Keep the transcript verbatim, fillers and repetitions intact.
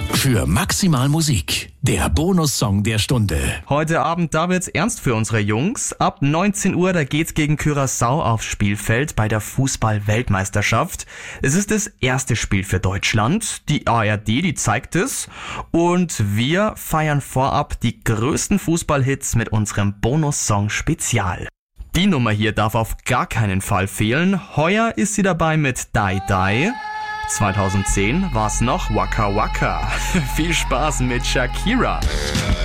Für maximal Musik, der Bonussong der Stunde. Heute Abend, da wird's ernst für unsere Jungs. Ab neunzehn Uhr, da geht's gegen Curaçao aufs Spielfeld bei der Fußball-Weltmeisterschaft. Es ist das erste Spiel für Deutschland. Die A R D, die zeigt es. Und wir feiern vorab die größten Fußballhits mit unserem Bonussong Spezial. Die Nummer hier darf auf gar keinen Fall fehlen. Heuer ist sie dabei mit Die Die. zwanzig zehn war's noch Waka Waka. Viel Spaß mit Shakira.